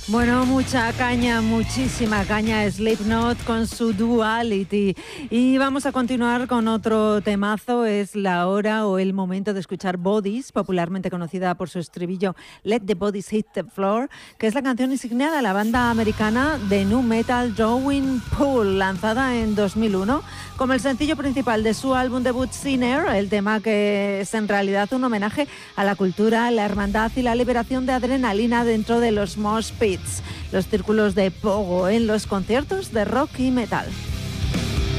Bueno, mucha caña, muchísima caña, Slipknot con su Duality. Y vamos a continuar con otro temazo, es la hora o el momento de escuchar Bodies, popularmente conocida por su estribillo Let the Bodies Hit the Floor, que es la canción insignia de la banda americana de nu metal Drowning Pool, lanzada en 2001 como el sencillo principal de su álbum debut Sinner, el tema que es en realidad un homenaje a la cultura, la hermandad y la liberación de adrenalina dentro de los mosh pits, los círculos de pogo en los conciertos de rock y metal.